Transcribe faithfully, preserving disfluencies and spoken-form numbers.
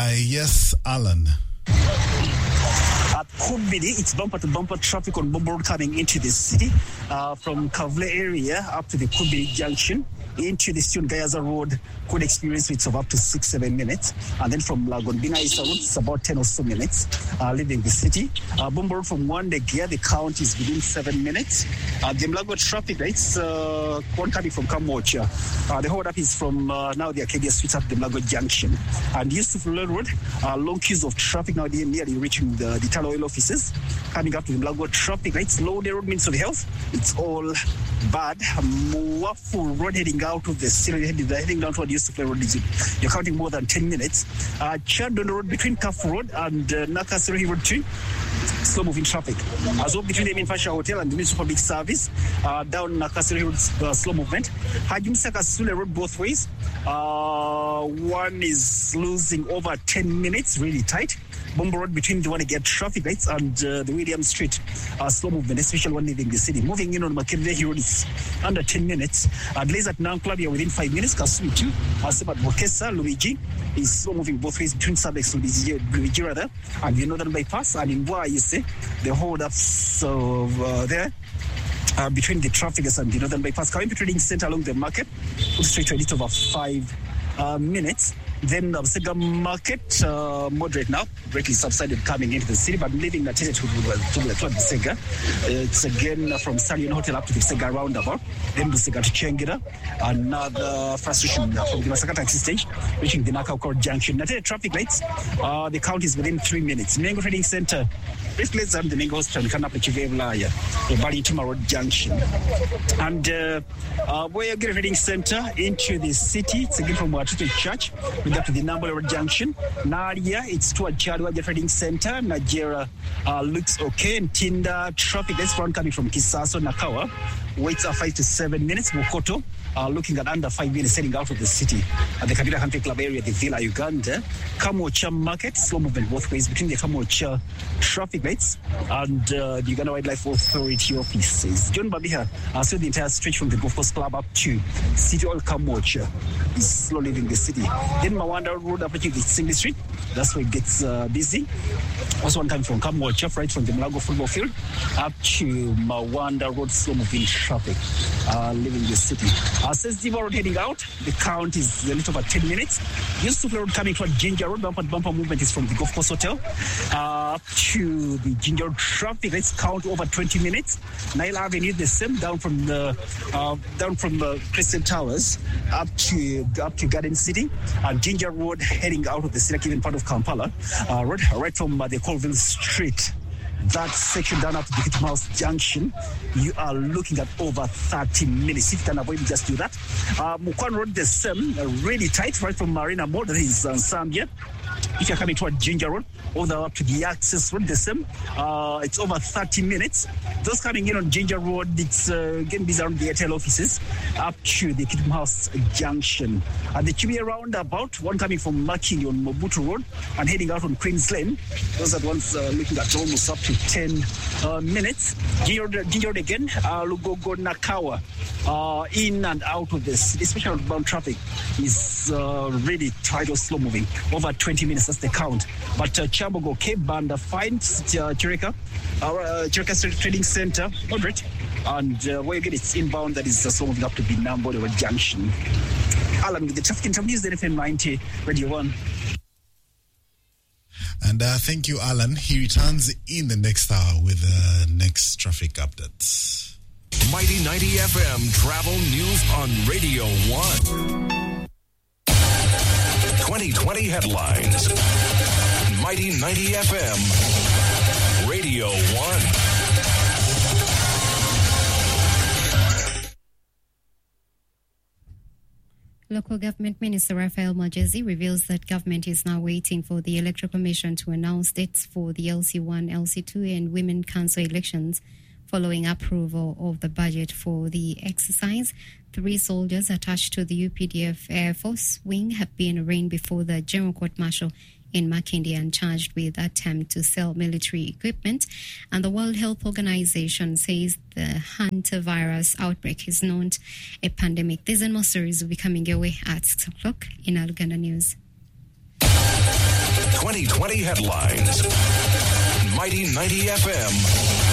Uh, yes, Alan. At Kumbidi, it's bumper-to-bumper traffic on Bombo Road coming into the city uh, from Kavle area up to the Kumbidi junction. Into the Sion Gayaza Road could experience rates of up to six, seven minutes. And then from Lagonbina Isa Road, it's about ten or so minutes uh, leaving the city. Uh, Bombo Road from one Gear, the count is within seven minutes. Uh, the Mlago traffic lights, uh, one coming from Kamocha. Uh, the hold up is from uh, now the Acadia Street up the Mlago Junction. And Yusuf Road, uh, long queues of traffic now nearly reaching the, the Talo Oil offices. Coming up to the Mlago traffic lights, low the road means of health. It's all bad. Muafu Road heading out of the city, heading, heading down toward Yusuf Road. You're counting more than ten minutes. Uh, Chadon Road between Kafu Road and uh, Nakasiri Road two. Slow moving traffic. As well between the Minfasha Hotel and the Ministry of Public Service, uh, down Nakasiri Road, uh, slow movement. Hajimsaka Sule Road both ways. Uh, one is losing over ten minutes, really tight. Bombo Road between the one to get traffic lights and uh, the William Street, uh, slow movement, especially one leaving the city. Moving in on Makenvehi Road is under ten minutes. Uh, delays at Nankla within five minutes. Kasumi two, uh, Sepat Bokesa, Luigi is slow moving both ways between Sabex, Luigi, Luigi rather, and the Northern Bypass. And in Boa, you see, the hold ups of uh, there. Uh, between the traffickers and the Northern Bypass. Kawempe Trading Center along the market, put straight to a little over five uh, minutes. Then uh, Sega Market, uh, moderate now, greatly subsided coming into the city, but leaving the tenant to the Sega. It's again uh, from Stallion Hotel up to the Sega roundabout, then the Sega to Chengira. Another frustration uh, from the Masaka taxi stage, reaching the Nakao Junction. Now, traffic lights, uh, the count is within three minutes. Mengo Trading Center, place and the Mengo Hospital, can up the Bali Tomorrow Junction. And uh, uh, we're getting Trading Center into the city. It's again from Watutu Church. Up to the Nambole Junction. Nadia, it's to a Chadwa Trading Center. Nigeria uh, looks okay. And Tinda traffic, that's one coming from Kisaso, Nakawa. Waits are five to seven minutes. Mukoto, uh, looking at under five minutes heading out of the city. At the Kabila Country Club area, the Villa, Uganda. Kamocha Market, slow movement both ways between the Kamocha traffic lights and uh, the Uganda Wildlife Authority offices. John Babiha, uh, so the entire stretch from the Golf Course Club up to City Hall Kamocha is slow leaving the city. Then Mawanda Road up to the Single Street, that's where it gets uh, busy. Also one time from Kamocha, right from the Mlago football field up to Mawanda Road, slow moving traffic uh, leaving the city. Uh, says Diva Road heading out, the count is a little over ten minutes. Yusuf Road coming toward Ginger Road, bumper bumper movement is from the Golf Course Hotel uh, up to the Ginger Road traffic. Let's count over twenty minutes. Nile Avenue the same, down from the uh, down from the Crescent Towers up to up to Garden City, and Ginger Road heading out of the city, even part of Kampala. Uh, right, right from uh, the Colville Street. That section down up to the Kitten House Junction, you are looking at over thirty minutes. If you can avoid it, just do that. Uh, Mukwan Road, the same, uh, really tight, right from Marina Mall, that is uh, Zambia. If you're coming toward Ginger Road, all the way up to the Access Road, the same. Uh, it's over thirty minutes. Those coming in on Ginger Road, it's uh, getting busy around the Airtel offices, up to the Kitten House Junction. At the Chimia roundabout, one coming from Makini on Mobutu Road and heading out on Queens Lane. Those are the ones uh, looking at almost up to ten uh, minutes. Ginger Road, Ginger Road again, uh, Lugogo Nakawa, uh, in and out of this, especially outbound traffic, is uh, really tight or slow moving. Over twenty minutes, that's the count. But uh, Chambogo, Cape Banda, Fine, uh, Chireka, our uh, Chireka Trading Center, moderate, and uh, where you get it's inbound, that is uh, slow moving up to Binambo Junction. Alan with the traffic interviews, the F M ninety, Radio one. And uh, thank you, Alan. He returns in the next hour with the uh, next traffic updates. Mighty ninety F M travel news on Radio one. twenty twenty headlines. Mighty ninety F M, Radio one. Local Government Minister Raphael Majezi reveals that government is now waiting for the Electoral Commission to announce dates for the L C one, L C two and Women Council elections following approval of the budget for the exercise. Three soldiers attached to the U P D F Air Force Wing have been arraigned before the General Court Martial in Makindye and charged with attempt to sell military equipment. And the World Health Organization says the hantavirus outbreak is not a pandemic. These and more stories will be coming your way at six o'clock in Aluganda News. twenty twenty headlines. Mighty ninety F M.